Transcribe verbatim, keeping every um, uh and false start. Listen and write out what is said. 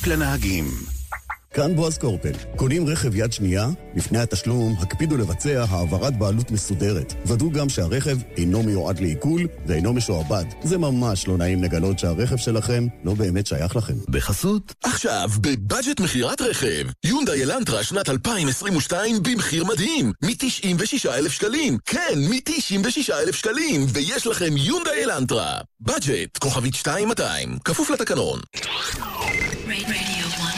רק לנהגים. כאן בועז קורפל. קונים רכב יד שנייה? לפני התשלום, הקפידו לבצע העברת בעלות מסודרת. ודאו גם שהרכב אינו מיועד לעיכול ואינו משועבד. זה ממש לא נעים לגלות שהרכב שלכם לא באמת שייך לכם. בחסות. עכשיו, בבאג'ט מחירת רכב. יונדאי אלנטרה שנת אלפיים עשרים ושתיים במחיר מדהים. מ-תשעים ושישה אלף שקלים. כן, מ-תשעים ושישה אלף שקלים. ויש לכם יונדאי אלנטרה. באג'ט, כוכבית שתיים מאתיים. כפוף לתקנון.